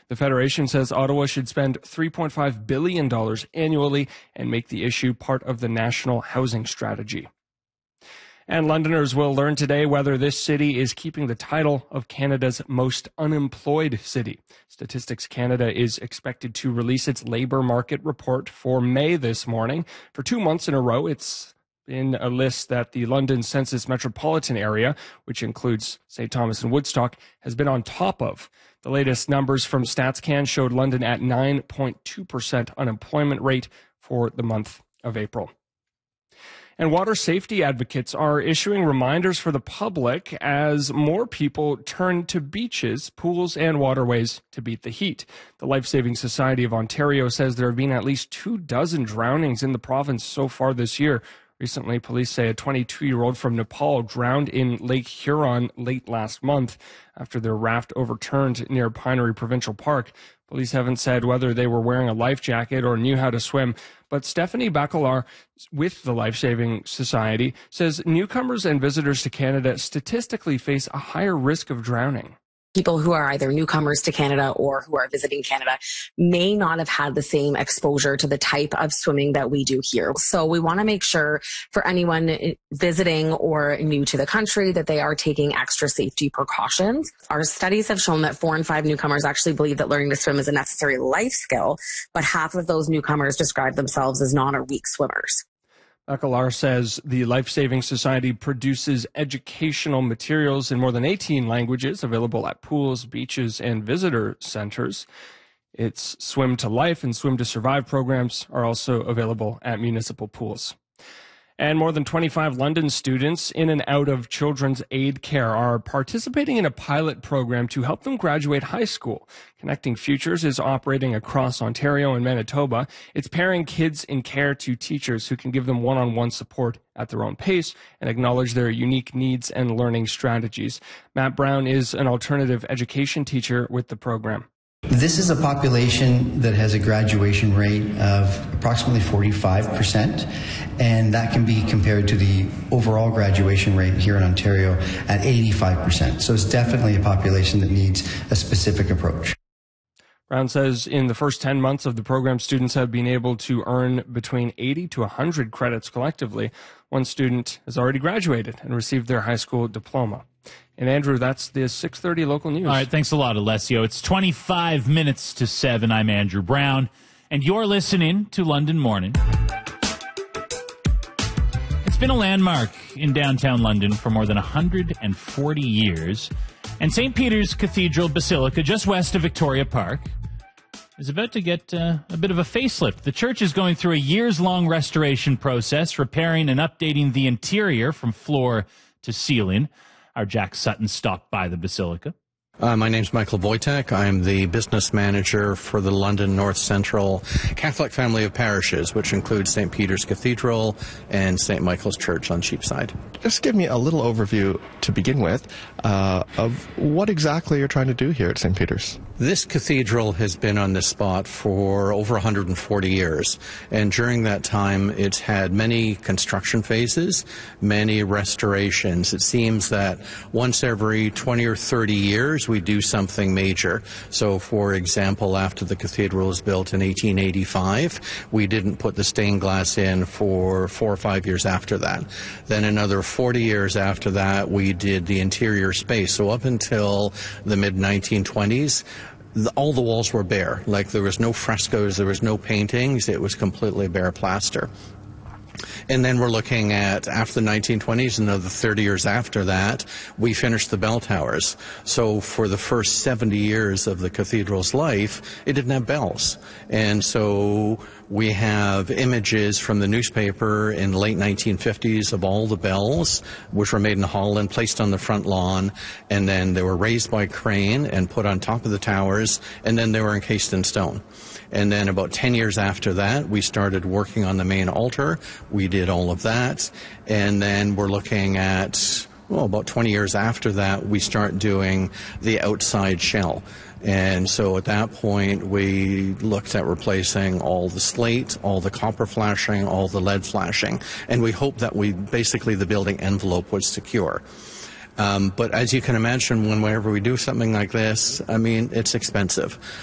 The Federation says Ottawa should spend $3.5 billion annually and make the issue part of the national housing strategy. And Londoners will learn today whether this city is keeping the title of Canada's most unemployed city. Statistics Canada is expected to release its labor market report for May this morning. For 2 months in a row, it's been a list that the London Census Metropolitan Area, which includes St. Thomas and Woodstock, has been on top of. The latest numbers from StatsCan showed London at 9.2% unemployment rate for the month of April. And water safety advocates are issuing reminders for the public as more people turn to beaches, pools, and waterways to beat the heat. The Life Saving Society of Ontario says there have been at least 24 drownings in the province so far this year. Recently, police say a 22-year-old from Nepal drowned in Lake Huron late last month after their raft overturned near Pinery Provincial Park. Police haven't said whether they were wearing a life jacket or knew how to swim, but Stephanie Bacalar with the Life Saving Society says newcomers and visitors to Canada statistically face a higher risk of drowning. People who are either newcomers to Canada or who are visiting Canada may not have had the same exposure to the type of swimming that we do here. So we want to make sure for anyone visiting or new to the country that they are taking extra safety precautions. Our studies have shown that 4 in 5 newcomers actually believe that learning to swim is a necessary life skill, but half of those newcomers describe themselves as non or weak swimmers. Bacalar says the Life Saving Society produces educational materials in more than 18 languages available at pools, beaches, and visitor centers. Its Swim to Life and Swim to Survive programs are also available at municipal pools. And more than 25 London students in and out of children's aid care are participating in a pilot program to help them graduate high school. Connecting Futures is operating across Ontario and Manitoba. It's pairing kids in care to teachers who can give them one-on-one support at their own pace and acknowledge their unique needs and learning strategies. Matt Brown is an alternative education teacher with the program. This is a population that has a graduation rate of approximately 45%, and that can be compared to the overall graduation rate here in Ontario at 85%. So it's definitely a population that needs a specific approach. Brown says in the first 10 months of the program, students have been able to earn between 80 to 100 credits collectively. One student has already graduated and received their high school diploma. And Andrew, that's the 6:30 local news. All right, thanks a lot, Alessio. It's 25 minutes to 7. I'm Andrew Brown, and you're listening to London Morning. It's been a landmark in downtown London for more than 140 years, and St. Peter's Cathedral Basilica, just west of Victoria Park, is about to get a bit of a facelift. The church is going through a years-long restoration process, repairing and updating the interior from floor to ceiling. Our Jack Sutton stopped by the Basilica. My name's Michael Wojtek. I'm the business manager for the London North Central Catholic family of parishes, which includes St. Peter's Cathedral and St. Michael's Church on Cheapside. Just give me a little overview to begin with of what exactly you're trying to do here at St. Peter's. This cathedral has been on this spot for over 140 years, and during that time it's had many construction phases, many restorations. It seems that once every 20 or 30 years we do something major. So, for example, after the cathedral was built in 1885, we didn't put the stained glass in for 4 or 5 years after that. Then another 40 years after that, we did the interior space. So up until the mid-1920s, all the walls were bare. Like, there was no frescoes, there was no paintings, it was completely bare plaster. And then we're looking at, after the 1920s, another 30 years after that, we finished the bell towers. So for the first 70 years of the cathedral's life, it didn't have bells. And so we have images from the newspaper in the late 1950s of all the bells, which were made in Holland, placed on the front lawn, and then they were raised by crane and put on top of the towers, and then they were encased in stone. And then about 10 years after that, we started working on the main altar. We did all of that. And then we're looking at, about 20 years after that, we start doing the outside shell. And so at that point, we looked at replacing all the slate, all the copper flashing, all the lead flashing. And we hoped that basically the building envelope was secure. But as you can imagine, whenever we do something like this, I mean, it's expensive.